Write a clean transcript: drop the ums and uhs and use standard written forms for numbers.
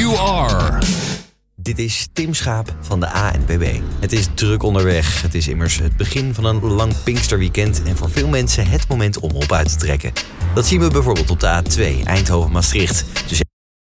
You Are. Dit is Tim Schaap van de ANWB. Het is druk onderweg. Het is immers het begin van een lang Pinksterweekend en voor veel mensen het moment om op uit te trekken. Dat zien we bijvoorbeeld op de A2 Eindhoven-Maastricht. Tussen